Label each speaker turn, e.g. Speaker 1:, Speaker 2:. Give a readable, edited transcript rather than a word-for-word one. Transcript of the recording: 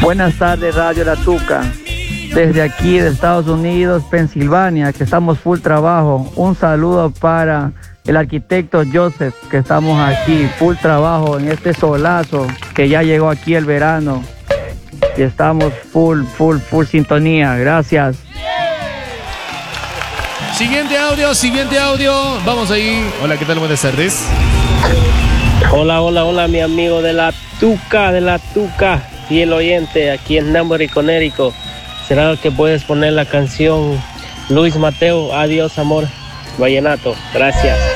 Speaker 1: Buenas tardes, Radio La Tuca. Desde aquí de Estados Unidos, Pensilvania, que estamos full trabajo. Un saludo para el arquitecto Joseph, que estamos aquí full trabajo en este solazo, que ya llegó aquí el verano. Y estamos full sintonía. Gracias.
Speaker 2: Siguiente audio. Vamos ahí. Hola, ¿qué tal? Buenas tardes.
Speaker 3: Hola, mi amigo de la Tuca, y el oyente aquí en Danbury, Connecticut. ¿Será que puedes poner la canción Luis Mateo, Adiós Amor, Vallenato? Gracias.